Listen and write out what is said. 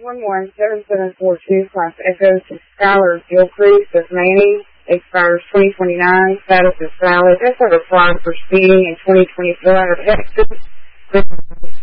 1177742, Class Echo to Skylar Gilcrease of Manning, expires 2029, status is valid. This is applied for speeding in 2024 out of Texas.